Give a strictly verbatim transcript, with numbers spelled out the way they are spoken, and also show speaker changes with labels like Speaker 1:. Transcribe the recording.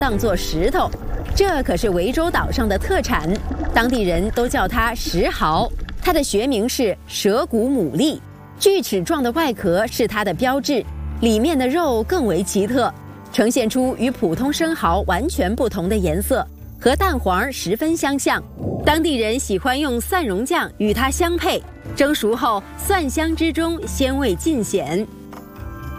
Speaker 1: 当作石头，这可是涠洲岛上的特产，当地人都叫它石蚝。它的学名是蛇骨牡蛎，锯齿状的外壳是它的标志，里面的肉更为奇特，呈现出与普通生蚝完全不同的颜色，和蛋黄十分相像。当地人喜欢用蒜蓉酱与它相配，蒸熟后蒜香之中鲜味尽显。